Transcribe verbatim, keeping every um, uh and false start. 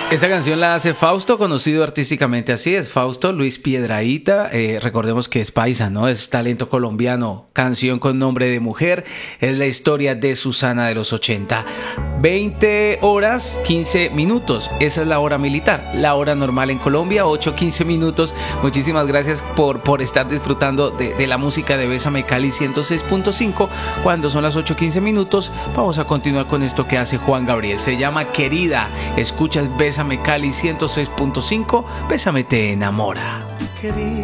Esta canción la hace Fausto, conocido artísticamente así, es Fausto Luis Piedrahíta. Eh, recordemos que es paisa, ¿no? Es talento colombiano, canción con nombre de mujer. Es la historia de Susana de los ochenta. veinte horas, quince minutos. Esa es la hora militar. La hora normal en Colombia, ocho, quince minutos. Muchísimas gracias por, por estar disfrutando de, de la música de Bésame Cali ciento seis punto cinco. Cuando son las ocho, quince minutos, vamos a continuar con esto que hace Juan Gabriel. Se llama Querida. Escuchas Bésame Cali ciento seis punto cinco. Bésame te enamora. Querida.